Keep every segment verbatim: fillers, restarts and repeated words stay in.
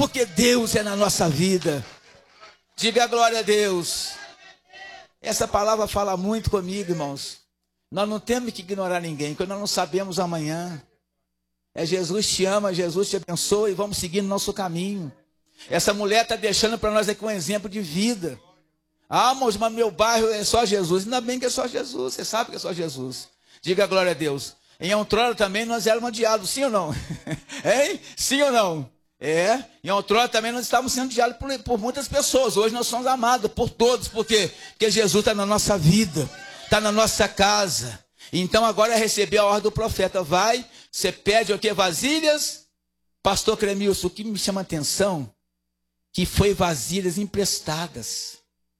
porque Deus é na nossa vida. Diga glória a Deus. Essa palavra fala muito comigo, irmãos. Nós não temos que ignorar ninguém, porque nós não sabemos amanhã. É Jesus te ama, Jesus te abençoa e vamos seguir no nosso caminho. Essa mulher está deixando para nós aqui um exemplo de vida. Ah, mas meu bairro é só Jesus. Ainda bem que é só Jesus, você sabe que é só Jesus. Diga glória a Deus. Em outrora também nós éramos odiados, sim ou não? Hein? Sim ou não? É, em outrora também nós estávamos sendo odiados por, por muitas pessoas. Hoje nós somos amados por todos. Por quê? Porque Jesus está na nossa vida, está na nossa casa. Então agora receber a ordem do profeta. Vai, você pede o quê? Vasilhas? Pastor Cremilson, o que me chama a atenção, que foi vasilhas emprestadas.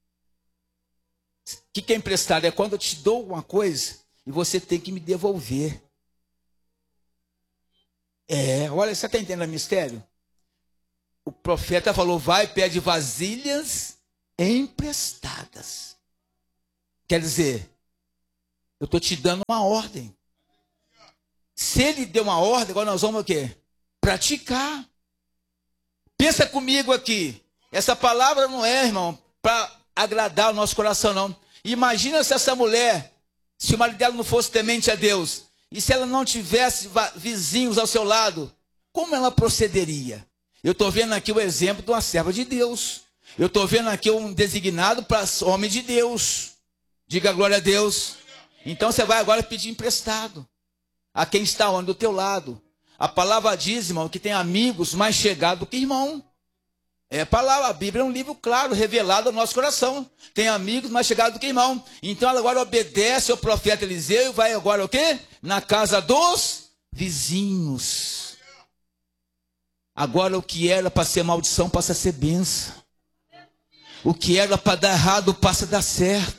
O que, que é emprestado? É quando eu te dou alguma coisa e você tem que me devolver. É, olha, você está entendendo o mistério? O profeta falou, vai, pede vasilhas emprestadas. Quer dizer, eu estou te dando uma ordem. Se ele deu uma ordem, agora nós vamos o quê? Praticar. Pensa comigo aqui. Essa palavra não é, irmão, para agradar o nosso coração, não. Imagina se essa mulher, se o marido dela não fosse temente a Deus, e se ela não tivesse vizinhos ao seu lado, como ela procederia? Eu estou vendo aqui o exemplo de uma serva de Deus. Eu estou vendo aqui um designado para homem de Deus. Diga glória a Deus. Então você vai agora pedir emprestado a quem está onde? Do teu lado. A palavra diz, irmão, que tem amigos mais chegados do que irmão. É a palavra, a Bíblia é um livro claro, revelado ao nosso coração. Tem amigos mais chegados do que irmão. Então ela agora obedece ao profeta Eliseu e vai agora o quê? Na casa dos vizinhos. Agora o que era para ser maldição passa a ser bênção. O que era para dar errado passa a dar certo.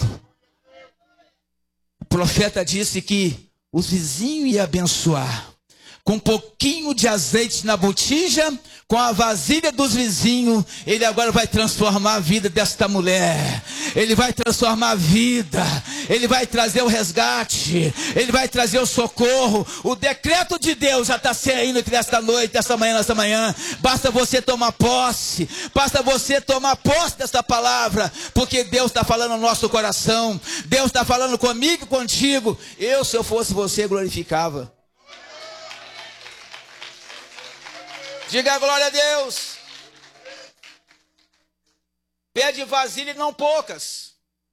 O profeta disse que os vizinhos iam abençoar. Com um pouquinho de azeite na botija, com a vasilha dos vizinhos, ele agora vai transformar a vida desta mulher. Ele vai transformar a vida. Ele vai trazer o resgate. Ele vai trazer o socorro. O decreto de Deus já está saindo nesta noite, nesta manhã, nesta manhã. Basta você tomar posse. Basta você tomar posse desta palavra. Porque Deus está falando no nosso coração. Deus está falando comigo e contigo. Eu, se eu fosse você, glorificava. Diga glória a Deus. Pede vasilha e não poucas.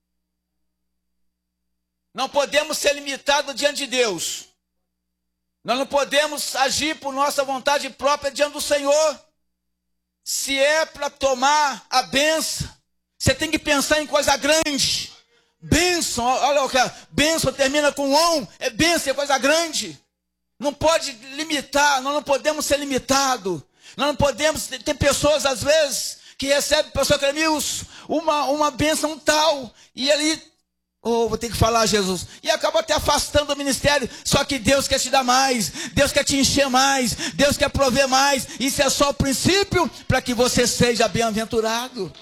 Não podemos ser limitados diante de Deus. Nós não podemos agir por nossa vontade própria diante do Senhor. Se é para tomar a bênção, você tem que pensar em coisa grande. Bênção, olha o que é. Bênção termina com on, é bênção, é coisa grande. Não pode limitar, nós não podemos ser limitados. Nós não podemos, tem pessoas às vezes que recebem, pastor Cremilson, uma, uma bênção tal, e ali, oh, vou ter que falar Jesus, e acaba até afastando do ministério. Só que Deus quer te dar mais, Deus quer te encher mais, Deus quer prover mais. Isso é só o princípio para que você seja bem-aventurado.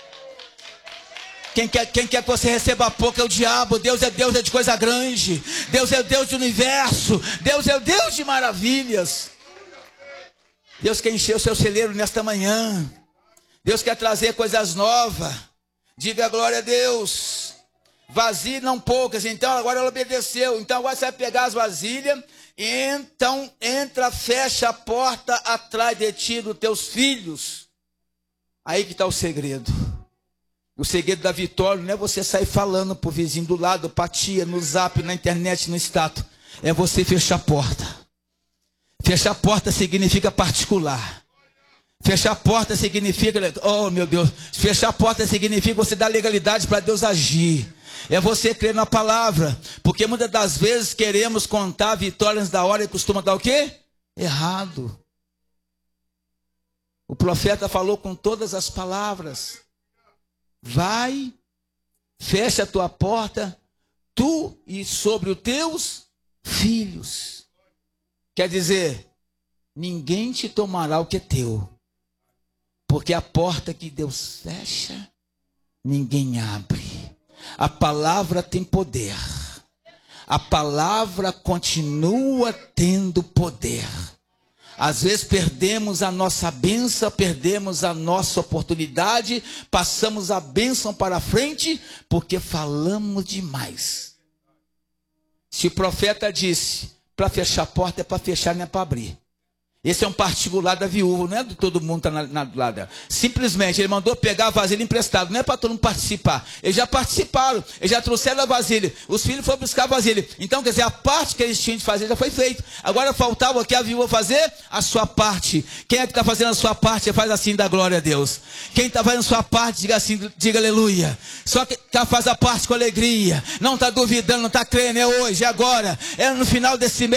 Quem quer, quem quer que você receba pouco é o diabo. Deus é Deus é de coisa grande. Deus é Deus do universo. Deus é o Deus de maravilhas. Deus quer encher o seu celeiro nesta manhã. Deus quer trazer coisas novas. Diga glória a Deus. Vasilhas não poucas. Então agora ela obedeceu. Então agora você vai pegar as vasilhas. Então entra, fecha a porta atrás de ti dos teus filhos. Aí que está o segredo. O segredo da vitória não é você sair falando pro vizinho do lado, pra tia, no zap, na internet, no status. É você fechar a porta. Fechar a porta significa particular. Fechar a porta significa, oh meu Deus, fechar a porta significa você dar legalidade para Deus agir. É você crer na palavra. Porque muitas das vezes queremos contar vitórias da hora e costuma dar o quê? Errado. O profeta falou com todas as palavras. Vai, fecha a tua porta, tu e sobre os teus filhos. Quer dizer, ninguém te tomará o que é teu. Porque a porta que Deus fecha, ninguém abre. A palavra tem poder. A palavra continua tendo poder. Às vezes perdemos a nossa bênção, perdemos a nossa oportunidade, passamos a bênção para frente, porque falamos demais. Se o profeta disse, para fechar a porta é para fechar, não é para abrir. Esse é um particular da viúva, não é de todo mundo que está na, na lado dela. Simplesmente ele mandou pegar a vasilha emprestada, não é para todo mundo participar. Eles já participaram, eles já trouxeram a vasilha. Os filhos foram buscar a vasilha. Então, quer dizer, a parte que eles tinham de fazer já foi feita. Agora faltava o que a viúva fazer? A sua parte. Quem é que está fazendo a sua parte? Faz assim, dá glória a Deus. Quem está fazendo a sua parte, diga assim, diga aleluia. Só que faz a parte com alegria. Não está duvidando, não está crendo, é hoje, é agora. É no final desse mês.